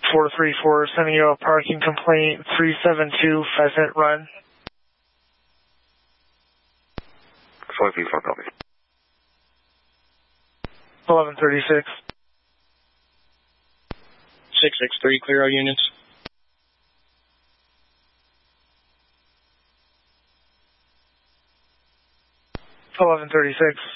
434, sending you a parking complaint, 372 Pheasant Run. 434, copy. 1136. 663, clear all units. $11.36.